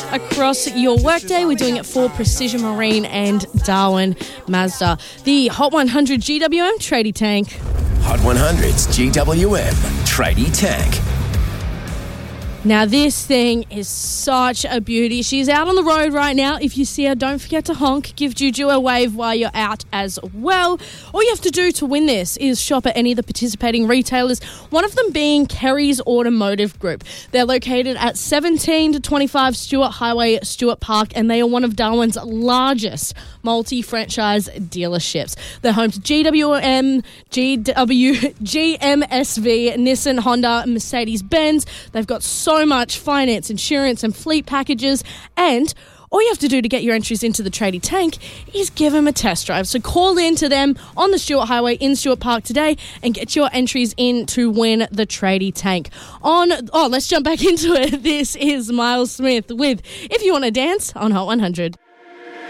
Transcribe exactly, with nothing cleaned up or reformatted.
across your workday. We're doing it for Precision Marine and Darwin Mazda. The Hot one hundred G W M Tradie Tank. Hot one hundred's G W M Tradie Tank. Now, this thing is such a beauty. She's out on the road right now. If you see her, don't forget to honk. Give Juju a wave while you're out as well. All you have to do to win this is shop at any of the participating retailers, one of them being Kerry's Automotive Group. They're located at seventeen to twenty-five Stewart Highway, Stewart Park, and they are one of Darwin's largest multi-franchise dealerships. They're home to G W M, G W, G M S V, Nissan, Honda, Mercedes-Benz. They've got so So much finance, insurance and fleet packages, and all you have to do to get your entries into the Tradie Tank is give them a test drive. So call in to them on the Stewart Highway in Stewart Park today and get your entries in to win the Tradie Tank. On oh, let's jump back into it. This is Miles Smith with If You Want to Dance on Hot one hundred.